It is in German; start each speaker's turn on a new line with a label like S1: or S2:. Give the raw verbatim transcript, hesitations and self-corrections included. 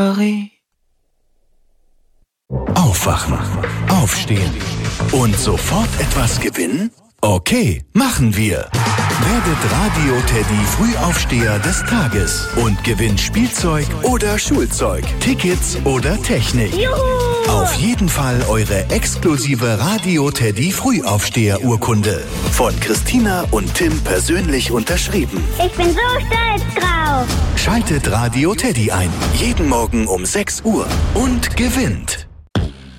S1: Aufwachen, aufstehen und sofort etwas gewinnen? Okay, machen wir. Werdet Radio-Teddy Frühaufsteher des Tages und gewinnt Spielzeug oder Schulzeug, Tickets oder Technik.
S2: Juhu!
S1: Auf jeden Fall eure exklusive Radio-Teddy Frühaufsteher-Urkunde. Von Christina und Tim persönlich unterschrieben.
S2: Ich bin so stolz drauf.
S1: Schaltet Radio-Teddy ein. Jeden Morgen um sechs Uhr und gewinnt.